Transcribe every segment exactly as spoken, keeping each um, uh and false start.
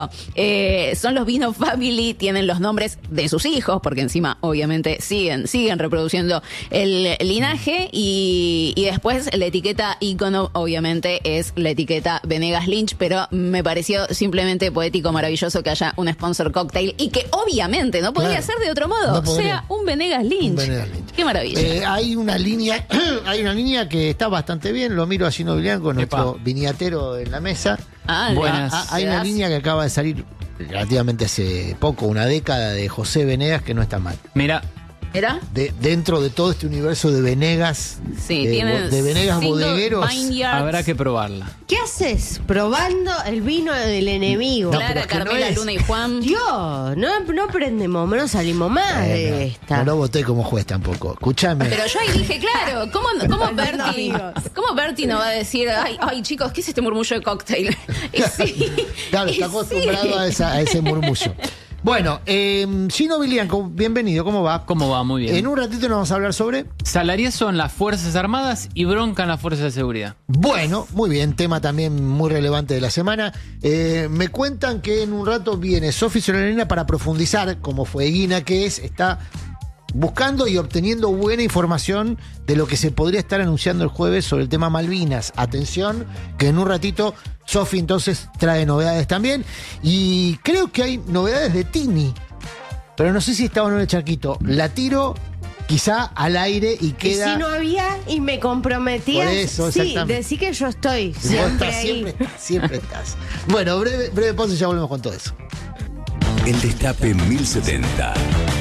Eh, son los Vino Family, tienen los nombres de sus hijos, porque encima obviamente siguen, siguen reproduciendo el linaje, y, y después la etiqueta ícono obviamente es la etiqueta Venegas Lynch, pero me pareció simplemente poético, maravilloso que haya un sponsor cocktail y que obviamente no podría Claro, ser de otro modo, no sea un Venegas Lynch. Un Venegas Lynch. Qué maravilla. Eh, hay una línea, hay una línea que está bastante bien, lo miro a Gino Bilianco, nuestro viniatero en la mesa. Ah, Buenas. Ah, hay una línea que acaba de salir relativamente hace poco, una década, de José Venegas, que no está mal. Mira, ¿Era? De, dentro de todo este universo de Venegas, Sí, de, tiene de Venegas single bodegueros. vineyards. habrá que probarla. ¿Qué haces probando el vino del enemigo? No, Clara, pero es que no Carmela, es. Luna y Juan. Dios, no, no aprendemos, no salimos más de Eh, no, esta. no lo voté como juez tampoco. Escúchame. Pero yo ahí dije, claro, ¿cómo, cómo Perdón, Berti, amigos. cómo Berti no va a decir, ay, ay, chicos, ¿qué es este murmullo de cóctel? Y sí, Claro, y está sí. acostumbrado a, esa- a ese murmullo. Bueno, eh, Gino Bilianco, bienvenido, ¿cómo va? ¿Cómo va? Muy bien. En un ratito nos vamos a hablar sobre... Salariazo en las Fuerzas Armadas y bronca en las Fuerzas de Seguridad. Bueno, muy bien, tema también muy relevante de la semana. Eh, me cuentan que en un rato viene Sofi Solarina para profundizar, como fue Guina, que es, está buscando y obteniendo buena información de lo que se podría estar anunciando el jueves sobre el tema Malvinas. Atención, que en un ratito Sofi entonces trae novedades también. Y creo que hay novedades de Tini, pero no sé si está o no en el charquito. La tiro quizá al aire y Y queda... si no había y me comprometía, Por eso, sí, exactamente. decí que yo estoy Vos siempre estás, ahí. siempre estás, siempre estás. Bueno, breve, breve pausa y ya volvemos con todo eso. El Destape mil setenta.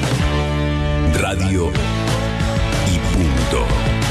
Radio y punto.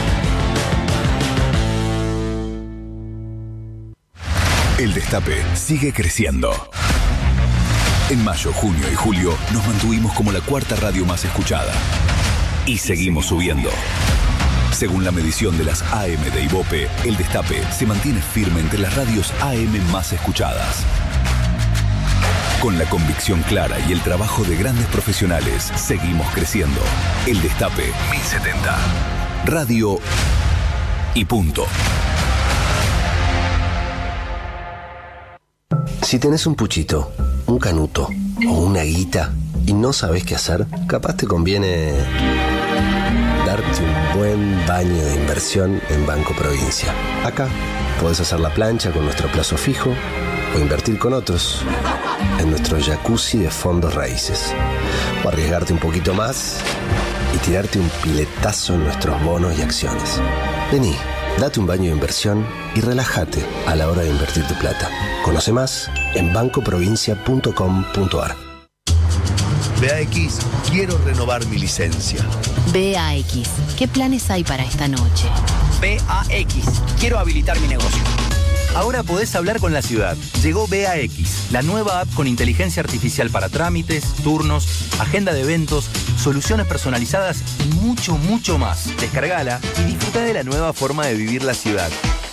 El Destape sigue creciendo. En mayo, junio y julio nos mantuvimos como la cuarta radio más escuchada. Y seguimos subiendo. Según la medición de las A M de Ibope, El Destape se mantiene firme entre las radios A M más escuchadas. Con la convicción clara y el trabajo de grandes profesionales, seguimos creciendo. El Destape mil setenta. Radio y punto. Si tenés un puchito, un canuto o una guita y no sabés qué hacer, capaz te conviene darte un buen baño de inversión en Banco Provincia. Acá podés hacer la plancha con nuestro plazo fijo o invertir con otros en nuestro jacuzzi de fondos raíces. O arriesgarte un poquito más y tirarte un piletazo en nuestros bonos y acciones. Vení, date un baño de inversión y relájate a la hora de invertir tu plata. Conoce más en banco provincia punto com punto ar. B A X, quiero renovar mi licencia. B A X, ¿qué planes hay para esta noche? B A X, quiero habilitar mi negocio. Ahora podés hablar con la ciudad. Llegó B A X, la nueva app con inteligencia artificial para trámites, turnos, agenda de eventos, soluciones personalizadas y mucho, mucho más. Descargala y disfruta de la nueva forma de vivir la ciudad.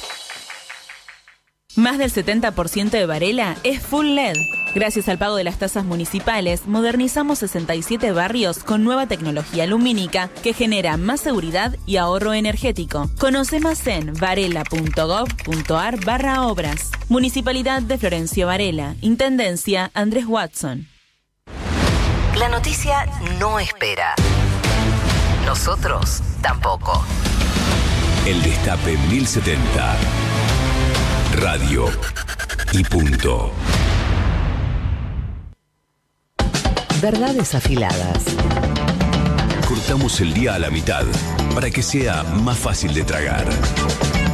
Más del setenta por ciento de Varela es full L E D. Gracias al pago de las tasas municipales, modernizamos sesenta y siete barrios con nueva tecnología lumínica que genera más seguridad y ahorro energético. Conoce más en varela punto gov punto ar barra obras. Municipalidad de Florencio Varela. Intendencia Andrés Watson. La noticia no espera. Nosotros tampoco. El Destape mil setenta. Radio y punto. Verdades afiladas. Cortamos el día a la mitad para que sea más fácil de tragar.